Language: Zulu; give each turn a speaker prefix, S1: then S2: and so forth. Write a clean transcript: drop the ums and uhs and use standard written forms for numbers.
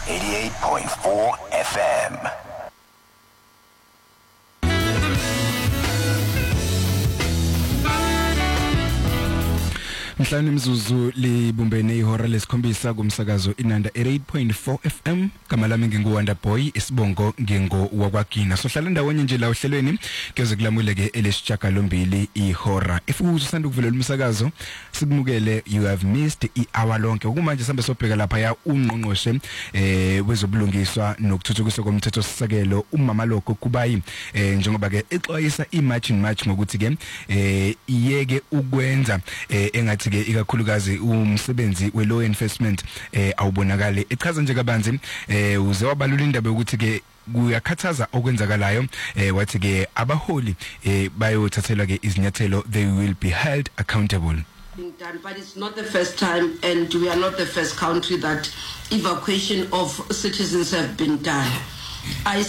S1: 88.4 FM.
S2: Mhlawumbe imzuzu libumbene ihora lesikhombisa kumsakazo Inanda 88.4 FM. Kama lami nginguWanda Boy, isibongo ngingo wakwagina. Sohlala ndawonye nje la ohlelweni kuze kulamuleke elesishagalombili ihora. If usanda ukuvelela umsakazo sikumukele you have missed i-hour lonke. Okumanje sambe sobheka lapha ya ungqongqoshe wezobulungiswa nokuthuthukiswa komthetho sisekelo umama lokho kubayi njengoba ke exwayisa i-match ngokuthi ke iyeke ukwenza engathi ke ikakhulukazi umsebenzi we law enforcement awubonakale. Echaza nje kabanzi uze wabalula indaba ukuthi ke kuyakhathaza okwenzakalayo wathi ke abaholi bayothathelwa ke izinyathelo, they will be held accountable.
S3: Being done, but it's not the first time, and we are not the first country that evacuation of citizens have been done.